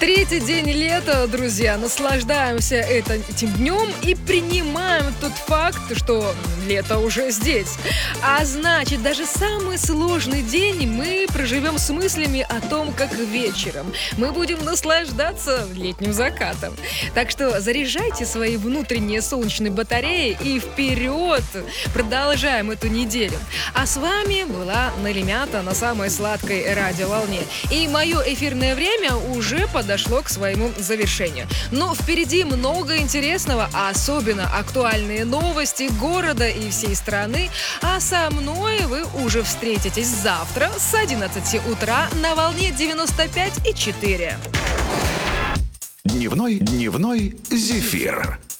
Третий день лета, друзья. Наслаждаемся этим днем и принимаем тот факт, что лето уже здесь. А значит, даже самый сложный день мы проживем с мыслями о том, как вечером мы будем наслаждаться летним закатом. Так что заряжайте свои внутренние солнечные батареи и вперед! Продолжаем эту неделю. А с вами была Налимята на самой сладкой радиоволне. И мое эфирное время уже подошло к своему завершению. Но впереди много интересного, а особенно актуальные новости города и всей страны. А со мной вы уже встретитесь завтра с 11 утра на волне 95,4. Дневной зефир.